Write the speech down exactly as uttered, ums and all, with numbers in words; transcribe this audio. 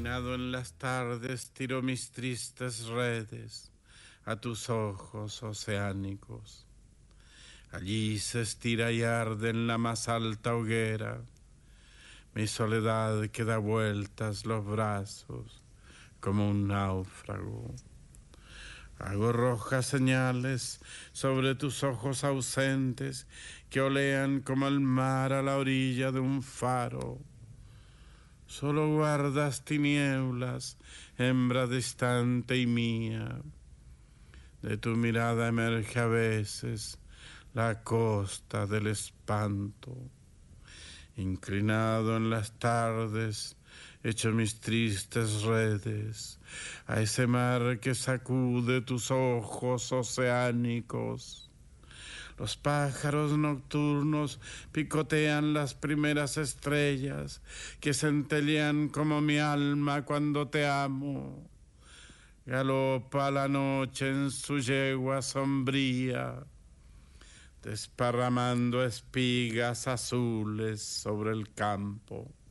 Inclinado en las tardes tiro mis tristes redes a tus ojos oceánicos. Allí se estira y arde en la más alta hoguera mi soledad que da vueltas los brazos como un náufrago. Hago rojas señales sobre tus ojos ausentes que olean como el mar a la orilla de un faro. Solo guardas tinieblas, hembra distante y mía. De tu mirada emerge a veces la costa del espanto. Inclinado en las tardes, echo mis tristes redes a ese mar que sacude tus ojos oceánicos. Los pájaros nocturnos picotean las primeras estrellas que centellean como mi alma cuando te amo. Galopa la noche en su yegua sombría, desparramando espigas azules sobre el campo.